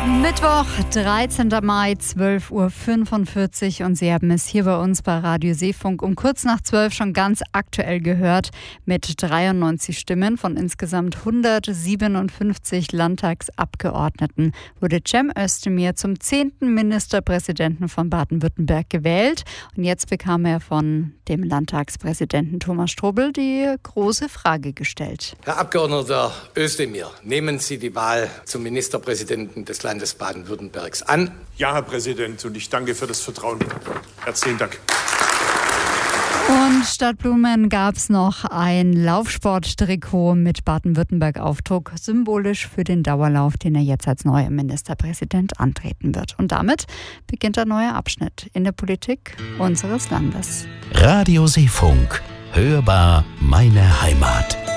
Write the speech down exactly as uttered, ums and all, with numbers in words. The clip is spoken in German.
Mittwoch, dreizehnter Mai, zwölf Uhr fünfundvierzig und Sie haben es hier bei uns bei Radio Seefunk um kurz nach zwölf schon ganz aktuell gehört. Mit dreiundneunzig Stimmen von insgesamt hundertsiebenundfünfzig Landtagsabgeordneten wurde Cem Özdemir zum zehnten Ministerpräsidenten von Baden-Württemberg gewählt. Und jetzt bekam er von dem Landtagspräsidenten Thomas Strobl die große Frage gestellt. Herr Abgeordneter Özdemir, nehmen Sie die Wahl zum Ministerpräsidenten des Landes Baden-Württembergs an? Ja, Herr Präsident, und ich danke für das Vertrauen. Herzlichen Dank. Und statt Blumen gab es noch ein Laufsporttrikot mit Baden-Württemberg-Aufdruck, symbolisch für den Dauerlauf, den er jetzt als neuer Ministerpräsident antreten wird. Und damit beginnt ein neuer Abschnitt in der Politik unseres Landes. Radio Seefunk. Hörbar meine Heimat.